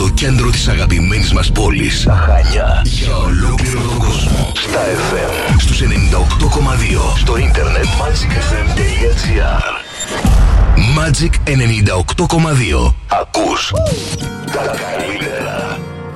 το κέντρο της αγαπημένης μας πόλης, τα Χανιά, για ολόκληρο τον κόσμο. Στα FM, στους 98,2, στο ίντερνετ magicfm.gr. Magic 98,2. Ακούς τα καλύτερα.